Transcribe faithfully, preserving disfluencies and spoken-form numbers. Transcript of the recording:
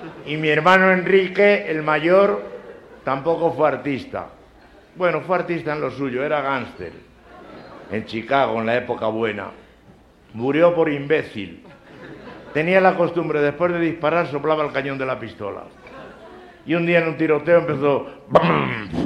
Y mi hermano Enrique, el mayor, tampoco fue artista. Bueno, fue artista en lo suyo, era gángster. En Chicago, en la época buena. Murió por imbécil. Tenía la costumbre, después de disparar, soplaba el cañón de la pistola. Y un día en un tiroteo empezó...